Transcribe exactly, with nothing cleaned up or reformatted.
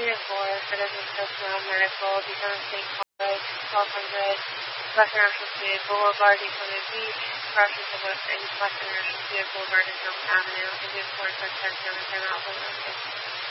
Unit four, Citizen Personnel Medical, Beacon State College, twelve hundred, West National Street Boulevard, East Hundred Beach, crossing to West East West National Street Boulevard, and Milton Avenue, Indian Ford, Texas, Seven Ten Alpha,